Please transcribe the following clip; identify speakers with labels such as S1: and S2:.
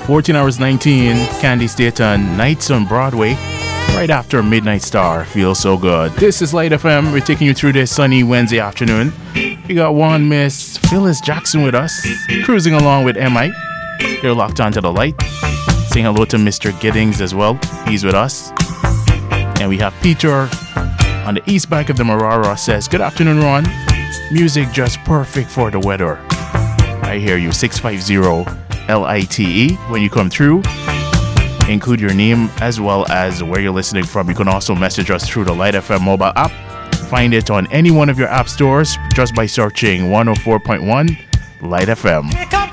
S1: 14 hours 19, Candy Staton, Nights on Broadway. Right after Midnight Star, feels so good. This is Light FM. We're taking you through this sunny Wednesday afternoon. We got one Miss Phyllis Jackson with us, cruising along with MI. They're locked onto the light. Saying hello to Mr. Giddings as well. He's with us. And we have Peter on the east bank of the Marara says, good afternoon, Ron. Music just perfect for the weather. I hear you. 650-LITE when you come through. Include your name as well as where you're listening from. You can also message us through the Light FM mobile app. Find it on any one of your app stores just by searching 104.1 Light FM.